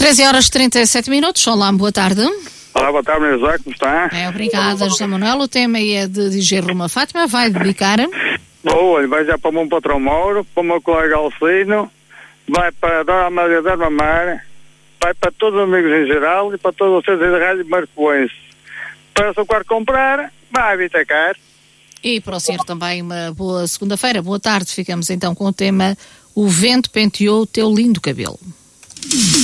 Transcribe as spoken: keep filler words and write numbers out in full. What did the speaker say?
treze horas e trinta e sete minutos. Olá, boa tarde. Olá, boa tarde, José, como está? É, obrigada, José Manuel. O tema é de dizer Roma Fátima. Vai dedicar? Boa, vai já para o meu patrão Mauro, para o meu colega Alcino, vai para a Dona Maria da Mamar, vai para todos os amigos em geral e para todos vocês da Rádio Marcoense. Para se eu quero comprar, vai a Vitacar. E para o senhor também uma boa segunda-feira. Boa tarde. Ficamos então com o tema O Vento Penteou o Teu Lindo Cabelo.